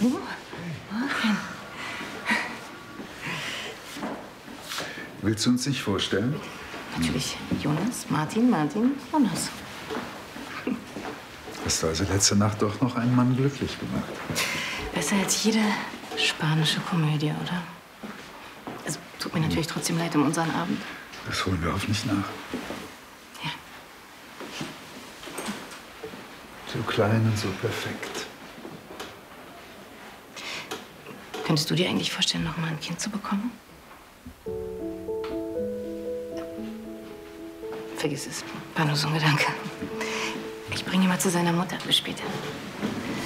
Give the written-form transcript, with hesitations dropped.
Morgen. Willst du uns nicht vorstellen? Natürlich. Jonas, Martin, Jonas. Hast du also letzte Nacht doch noch einen Mann glücklich gemacht? Besser als jede spanische Komödie, oder? Also, tut mir natürlich trotzdem leid um unseren Abend. Das holen wir hoffentlich nach. Ja. So klein und so perfekt. Könntest du dir eigentlich vorstellen, noch mal ein Kind zu bekommen? Vergiss es. War nur so ein Gedanke. Ich bringe ihn mal zu seiner Mutter. Bis später.